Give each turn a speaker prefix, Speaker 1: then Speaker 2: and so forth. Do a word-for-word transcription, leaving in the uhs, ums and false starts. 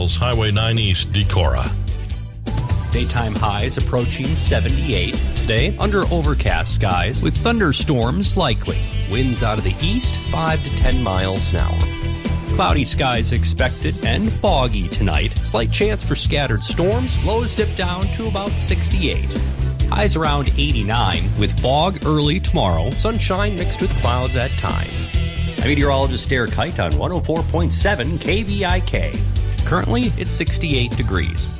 Speaker 1: miles, Highway nine East, Decorah.
Speaker 2: Daytime highs approaching seventy-eight. Today, under overcast skies with thunderstorms likely. Winds out of the east, five to ten miles an hour. Cloudy skies expected and foggy tonight. Slight chance for scattered storms. Lows dip down to about sixty-eight. Highs around eighty-nine with fog early tomorrow. Sunshine mixed with clouds at times. I'm meteorologist Derek Kite on one oh four point seven K V I K. Currently, it's sixty-eight degrees.